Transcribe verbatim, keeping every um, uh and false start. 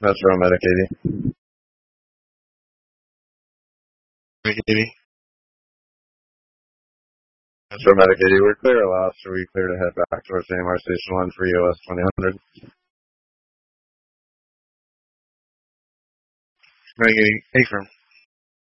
Metro Medic eighty. Medic eighty. Metro Medic eighty, we're clear of loss, or we clear to head back towards A M R Station one for E O S twenty hundred. Medic eighty, A firm.